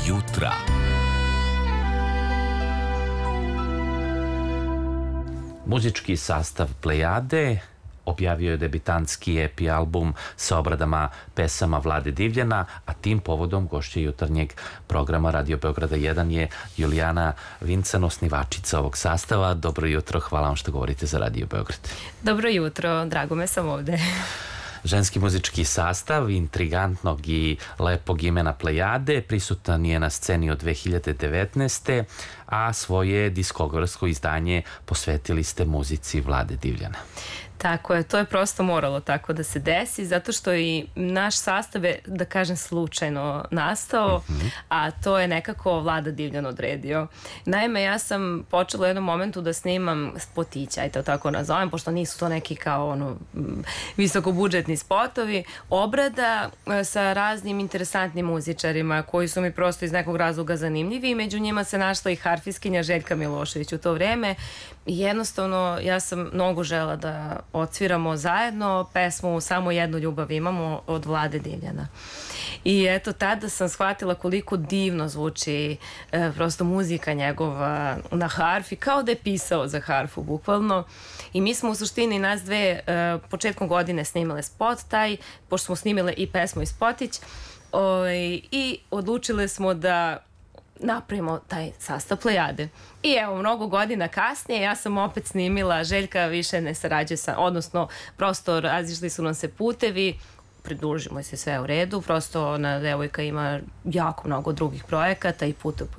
jutra. Muzički sastav Plejade objavio je debitantski EP album sa obradama pesama Vlade Divljana, a tim povodom gošća jutarnjeg programa Radio Beograda 1 je Julijana Vincan, osnivačica ovog sastava. Dobro jutro, hvala vam što govorite za Radio Beograd. Dobro jutro, drago me sam ovde. Ženski muzički sastav intrigantnog i lepog imena Plejade prisutan je na sceni od 2019. a svoje diskografsko izdanje posvetili ste muzici Vlade Divljana. Tako je, to je prosto moralo tako da se desi, zato što i naš sastav je, da kažem, slučajno nastao, a to je nekako Vlada Divljan odredio. Naime, ja sam počela u jednom momentu da snimam spotiće, ajde tako nazovem, pošto nisu to neki kao visokobudžetni spotovi, obrada sa raznim interesantnim muzičarima koji su mi prosto iz nekog razloga zanimljivi i među njima se našla i harfiskinja Željka Milošević u to vreme. I jednostavno, ja sam mnogo žela da odsviramo zajedno pesmu Samo jednu ljubav imamo od Vlade Divljana. I eto, tada sam shvatila koliko divno zvuči prosto muzika njegova na harfi, kao da je pisao za harfu, bukvalno. I mi smo u suštini nas dve početkom godine snimale spot taj, pošto smo snimile i pesmu i spotić, i odlučile smo da napravimo taj sastav Plejade. I evo, mnogo godina kasnije ja sam opet snimila, Željka više ne sarađuje sa, odnosno prosto razišli su nam se putevi, pridružimo se, sve u redu, prosto ona devojka ima jako mnogo drugih projekata i putuje po